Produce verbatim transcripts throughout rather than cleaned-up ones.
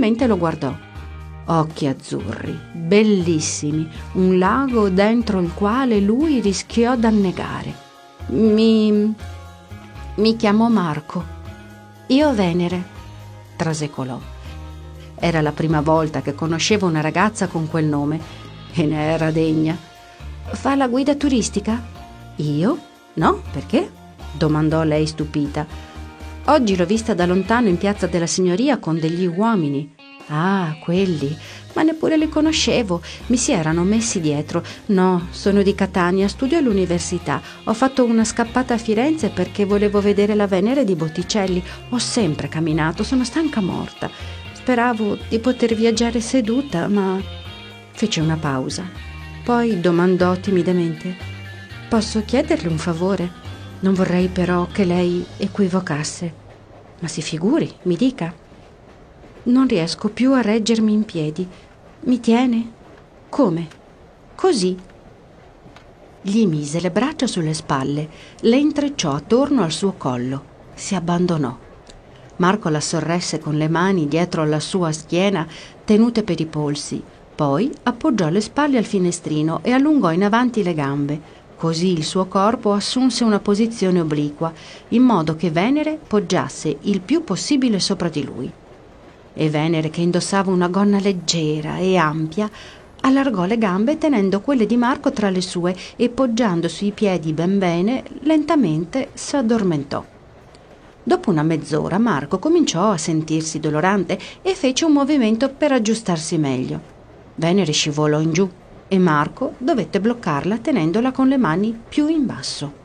Curiosamente lo guardò. Occhi azzurri, bellissimi, un lago dentro il quale lui rischiò d'annegare. Mi... mi chiamo Marco. Io Venere, trasecolò. Era la prima volta che conosceva una ragazza con quel nome e ne era degna. Fa la guida turistica? Io? No, perché? Domandò lei stupita. Oggi l'ho vista da lontano in Piazza della Signoria con degli uomini. Ah, quelli, ma neppure li conoscevo, mi si erano messi dietro. No, sono di Catania, studio all'università. Ho fatto una scappata a Firenze perché volevo vedere la Venere di Botticelli. Ho sempre camminato, sono stanca morta. Speravo di poter viaggiare seduta, ma... Fece una pausa. Poi domandò timidamente: posso chiederle un favore? Non vorrei però che lei equivocasse. Ma si figuri, mi dica. Non riesco più a reggermi in piedi. Mi tiene? Come? Così. Gli mise le braccia sulle spalle, le intrecciò attorno al suo collo, si abbandonò. Marco la sorresse con le mani dietro alla sua schiena, tenute per i polsi. Poi appoggiò le spalle al finestrino e allungò in avanti le gambe. Così il suo corpo assunse una posizione obliqua, in modo che Venere poggiasse il più possibile sopra di lui. E Venere, che indossava una gonna leggera e ampia, allargò le gambe tenendo quelle di Marco tra le sue e poggiando sui piedi ben bene, lentamente s'addormentò. Dopo una mezz'ora Marco cominciò a sentirsi dolorante e fece un movimento per aggiustarsi meglio. Venere scivolò in giù e Marco dovette bloccarla tenendola con le mani più in basso.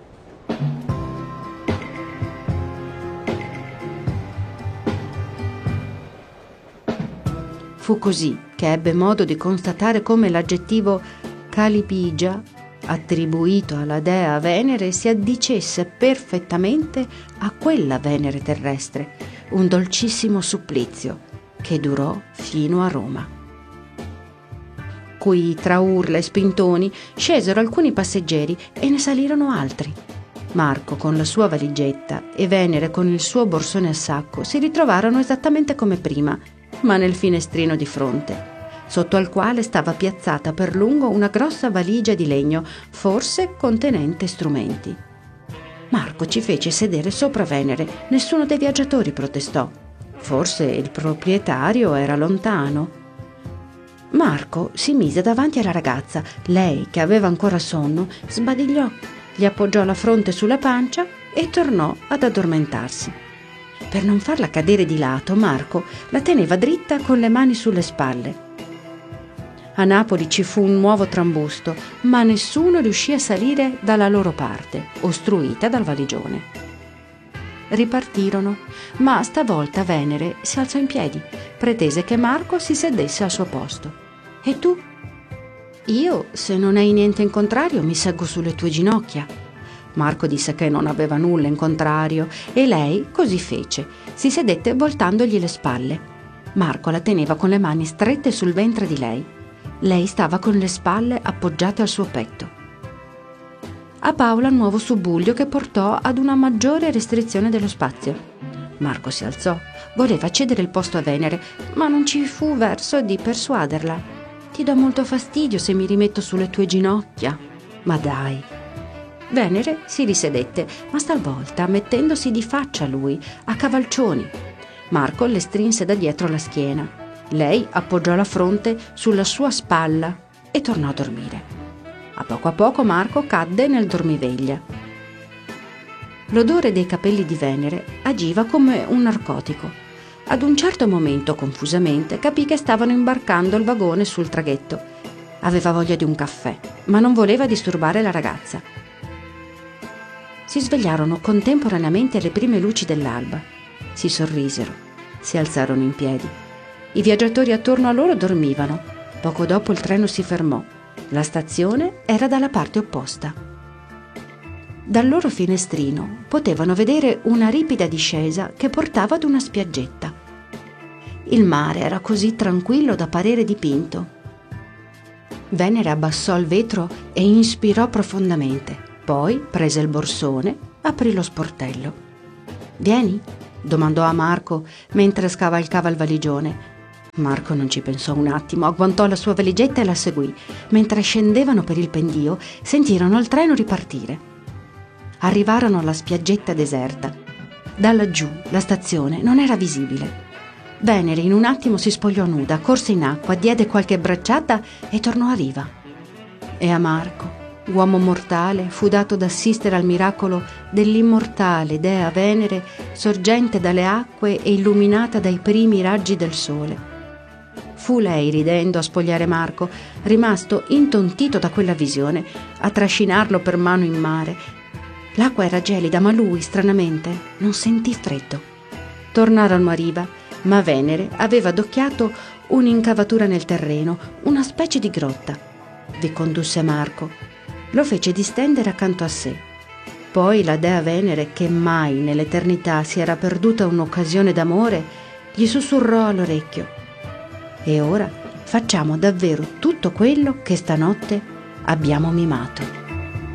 Fu così che ebbe modo di constatare come l'aggettivo calipigia, attribuito alla dea Venere, si addicesse perfettamente a quella Venere terrestre, un dolcissimo supplizio che durò fino a Roma. Qui, tra urla e spintoni, scesero alcuni passeggeri e ne salirono altri. Marco con la sua valigetta e Venere con il suo borsone a sacco si ritrovarono esattamente come prima, ma nel finestrino di fronte, sotto al quale stava piazzata per lungo una grossa valigia di legno, forse contenente strumenti. Marco ci fece sedere sopra Venere. Nessuno dei viaggiatori protestò. Forse il proprietario era lontano. Marco si mise davanti alla ragazza. Lei, che aveva ancora sonno, sbadigliò, gli appoggiò la fronte sulla pancia e tornò ad addormentarsi. Per non farla cadere di lato, Marco la teneva dritta con le mani sulle spalle. A Napoli ci fu un nuovo trambusto, ma nessuno riuscì a salire dalla loro parte, ostruita dal valigione. Ripartirono, ma stavolta Venere si alzò in piedi, pretese che Marco si sedesse al suo posto. E tu? Io, se non hai niente in contrario, mi seggo sulle tue ginocchia. Marco disse che non aveva nulla in contrario e lei così fece. Si sedette voltandogli le spalle. Marco la teneva con le mani strette sul ventre di lei. Lei stava con le spalle appoggiate al suo petto. A Paola un nuovo subbuglio che portò ad una maggiore restrizione dello spazio. Marco si alzò, voleva cedere il posto a Venere, ma non ci fu verso di persuaderla. Ti do molto fastidio se mi rimetto sulle tue ginocchia. Ma dai. Venere si risedette, ma stavolta mettendosi di faccia a lui, a cavalcioni. Marco le strinse da dietro la schiena. Lei appoggiò la fronte sulla sua spalla e tornò a dormire. A poco a poco Marco cadde nel dormiveglia. L'odore dei capelli di Venere agiva come un narcotico. Ad un certo momento, confusamente, capì che stavano imbarcando il vagone sul traghetto. Aveva voglia di un caffè, ma non voleva disturbare la ragazza. Si svegliarono contemporaneamente alle prime luci dell'alba. Si sorrisero, si alzarono in piedi. I viaggiatori attorno a loro dormivano. Poco dopo il treno si fermò. La stazione era dalla parte opposta. Dal loro finestrino potevano vedere una ripida discesa che portava ad una spiaggetta. Il mare era così tranquillo da parere dipinto. Venere abbassò il vetro e inspirò profondamente. Poi prese il borsone, aprì lo sportello. «Vieni?» domandò a Marco mentre scavalcava il valigione. Marco non ci pensò un attimo, agguantò la sua valigetta e la seguì. Mentre scendevano per il pendio, sentirono il treno ripartire. Arrivarono alla spiaggetta deserta. Da laggiù la stazione non era visibile. Venere in un attimo si spogliò nuda, corse in acqua, diede qualche bracciata e tornò a riva. E a Marco, uomo mortale, fu dato d'assistere al miracolo dell'immortale dea Venere, sorgente dalle acque e illuminata dai primi raggi del sole. Fu lei, ridendo, a spogliare Marco, rimasto intontito da quella visione, a trascinarlo per mano in mare. L'acqua era gelida, ma lui, stranamente, non sentì freddo. Tornarono a riva, ma Venere aveva adocchiato un'incavatura nel terreno, una specie di grotta. Vi condusse Marco. Lo fece distendere accanto a sé. Poi la dea Venere, che mai nell'eternità si era perduta un'occasione d'amore, gli sussurrò all'orecchio: e ora facciamo davvero tutto quello che stanotte abbiamo mimato.